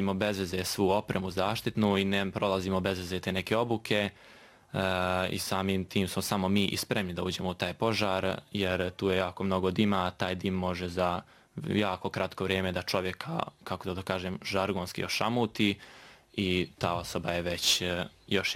nosimo bez veze svu opremu zaštitnu i ne prolazimo bez veze te neke obuke i samim tim smo samo mi spremni da uđemo u taj požar, jer tu je jako mnogo dima, a taj dim može za jako kratko vrijeme da čovjeka, kako da kažem, žargonski ošamuti i ta osoba je već još